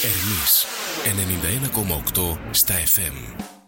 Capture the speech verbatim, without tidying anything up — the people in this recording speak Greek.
Ερμής ενενήντα ένα κόμμα οκτώ στα εφ εμ.